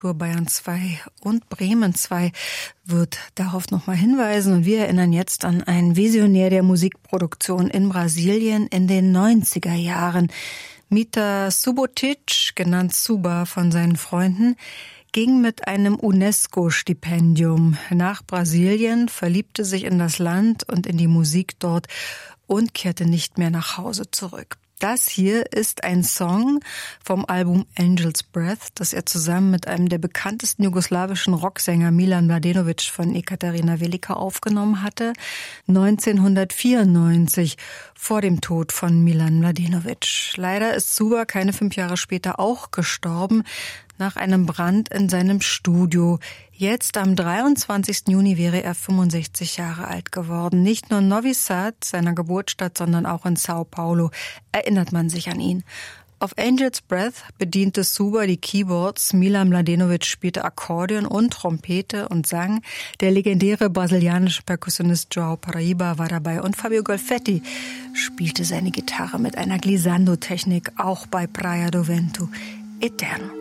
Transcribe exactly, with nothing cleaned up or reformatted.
Bayern zwei und Bremen zwei wird darauf nochmal hinweisen. Und wir erinnern jetzt an einen Visionär der Musikproduktion in Brasilien in den neunziger Jahren. Mita Subotic, genannt Suba von seinen Freunden, ging mit einem UNESCO-Stipendium nach Brasilien, verliebte sich in das Land und in die Musik dort und kehrte nicht mehr nach Hause zurück. Das hier ist ein Song vom Album Angel's Breath, das er zusammen mit einem der bekanntesten jugoslawischen Rocksänger Milan Mladenovic von Ekaterina Velika aufgenommen hatte, neunzehnhundertvierundneunzig, vor dem Tod von Milan Mladenovic. Leider ist Suba keine fünf Jahre später auch gestorben, nach einem Brand in seinem Studio. Jetzt am dreiundzwanzigsten Juni wäre er fünfundsechzig Jahre alt geworden. Nicht nur in Novi Sad, seiner Geburtsstadt, sondern auch in Sao Paulo erinnert man sich an ihn. Auf Angel's Breath bediente Suba die Keyboards, Milan Mladenovic spielte Akkordeon und Trompete und sang. Der legendäre brasilianische Perkussionist João Paraíba war dabei und Fabio Golfetti spielte seine Gitarre mit einer Glissando-Technik, auch bei Praia do Vento Eterno.